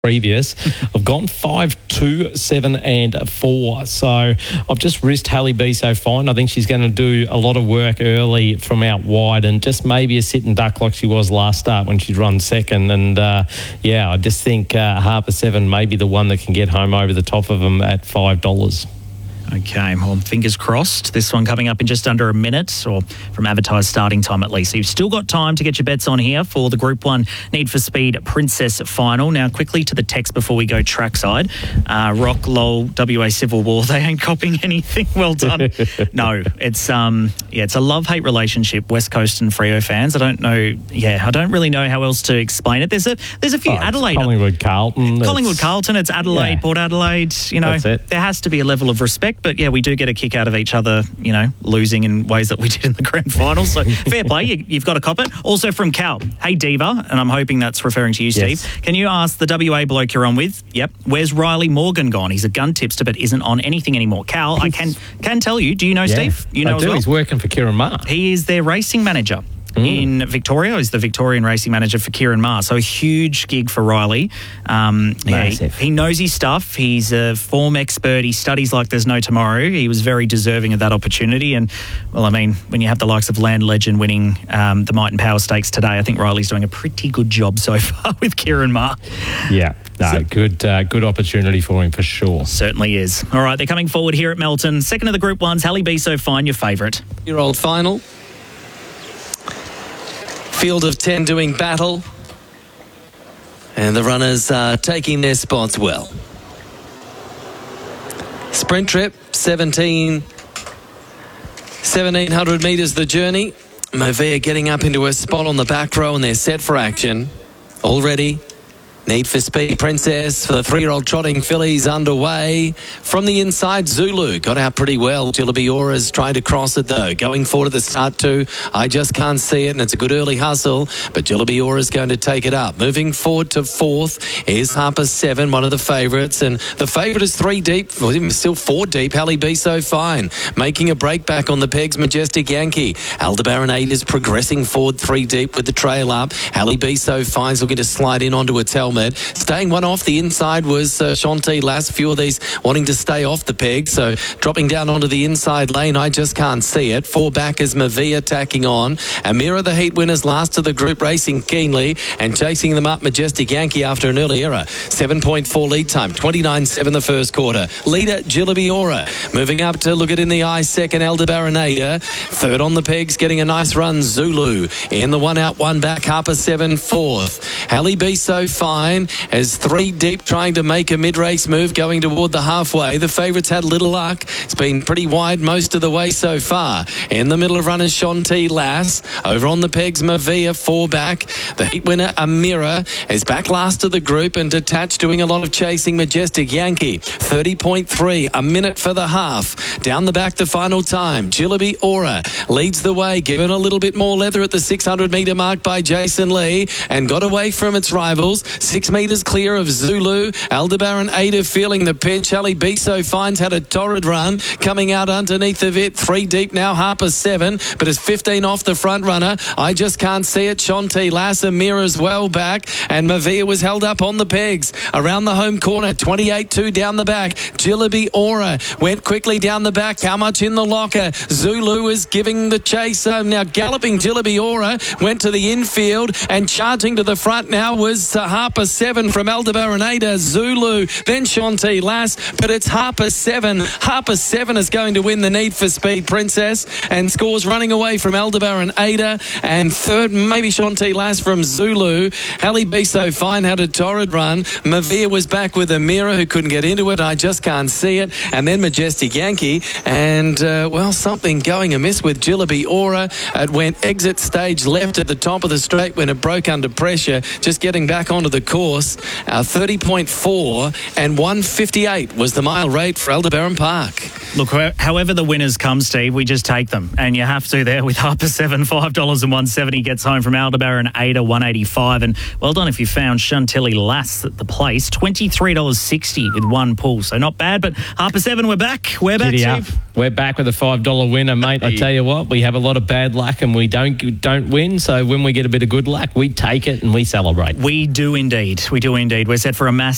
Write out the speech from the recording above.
previous. I've gone 5, 2, 7 and 4. So I've just risked Halle Be So Fine. I think she's going to do a lot of work early from out wide and just maybe a sit and duck like she was last start when she'd run second. And I just think Harper 7 may be the one that can get home over the top of them at $5. Okay, well, fingers crossed. This one coming up in just under a minute, or from advertised starting time at least. So you've still got time to get your bets on here for the Group 1 Need for Speed Princess Final. Now, quickly to the text before we go trackside. Rock, lol, WA Civil War. They ain't copying anything. Well done. No, it's a love-hate relationship, West Coast and Freo fans. I don't really know how else to explain it. There's a few Adelaide. Collingwood Carlton. It's Adelaide, Port Adelaide. That's it. There has to be a level of respect. But, yeah, we do get a kick out of each other, losing in ways that we did in the grand final. So, fair play. You've got to cop it. Also from Cal. Hey, Diva, and I'm hoping that's referring to you, Steve. Yes. Can you ask the WA bloke you're on with? Yep. Where's Riley Morgan gone? He's a gun tipster but isn't on anything anymore. Cal, I can tell you. Do you know Steve? You know I as do. well? He's working for Kieran Maher. He is their racing manager. In Victoria. He's the Victorian racing manager for Kieran Maher. So a huge gig for Riley. He knows his stuff. He's a form expert. He studies like there's no tomorrow. He was very deserving of that opportunity. And, well, I mean, when you have the likes of Land Legend winning the Might and Power Stakes today, I think Riley's doing a pretty good job so far with Kieran Maher. Yeah. No, good opportunity for him for sure. Certainly is. All right, they're coming forward here at Melton. Second of the Group 1s, Halle Be So Fine, your favourite. Your old final. Field of 10 doing battle, and the runners are taking their spots well. Sprint trip, 1700 metres the journey. Movia getting up into a spot on the back row, and they're set for action. Already, Need for Speed Princess for the 3-year-old trotting fillies underway. From the inside, Zulu got out pretty well. Jillaby Aura's trying to cross it though. Going forward at the start too. I Just Can't See It, and it's a good early hustle, but Jillaby Aura's going to take it up. Moving forward to fourth is Harper 7, one of the favourites, and the favourite is 3 deep, well, still 4 deep. Halle Be So Fine making a break back on the pegs. Majestic Yankee. Aldebaran 8 is progressing forward 3 deep with the trail up. Halle Be So Fine's looking to slide in onto its helmet. Staying one off the inside was Shanti Lass. A few of these wanting to stay off the peg, so dropping down onto the inside lane. I Just Can't See It. 4 back is Movia tacking on. Amira, the heat winners, last of the group, racing keenly and chasing them up. Majestic Yankee after an early error. 7.4 lead time. 29.7 the first quarter. Leader Jillaby Aura moving up to look it in the eye. Second, Aldebaran 8. Third on the pegs, getting a nice run. Zulu in the 1 out, 1 back. Harper 7 fourth. Halle Be So Fine as 3 deep, trying to make a mid-race move going toward the halfway. The favourites had little luck. It's been pretty wide most of the way so far. In the middle of runners, Shanti Lass. Over on the pegs, Movia 4 back. The heat winner, Amira, is back last of the group and detached, doing a lot of chasing. Majestic Yankee 30.3, a minute for the half. Down the back, the final time. Jillaby Aura leads the way, given a little bit more leather at the 600 metre mark by Jason Lee, and got away from its rivals. 6 metres clear of Zulu. Aldebaran 8 feeling the pitch. Halle Be So Fine's had a torrid run. Coming out underneath of it. 3 deep now. Harper 7, but it's 15 off the front runner. I Just Can't See It. Shanti Lass, Amira's well back, and Movia was held up on the pegs. Around the home corner, 28.2 down the back. Jillaby Aura went quickly down the back. How much in the locker? Zulu is giving the chase. Now galloping Jillaby Aura went to the infield, and charging to the front now was Harper 7 from Aldebaran 8, Zulu, then Shanti Lass, but it's Harper 7. Harper 7 is going to win the Need for Speed Princess, and scores running away from Aldebaran 8, and third maybe Shanti Lass from Zulu. Halle Be So Fine had a torrid run. Movia was back with Amira, who couldn't get into it. I Just Can't See It, and then Majestic Yankee, and something going amiss with Jillaby Aura. It went exit stage left at the top of the straight when it broke under pressure, just getting back onto the course. 30.4 and 158 was the mile rate for Aldebaran Park. Look, however the winners come, Steve, we just take them. And you have to there with Harper 7, $5 and 170 gets home from Aldebaran 8, 185. And well done if you found Chantilly Lass at the place, $23.60 with 1 pull. So not bad, but Harper 7, we're back. We're back, Steve. We're back with a $5 winner, mate. I tell you what, we have a lot of bad luck and we don't win. So when we get a bit of good luck, we take it and we celebrate. We do indeed. We do indeed. We're set for a massive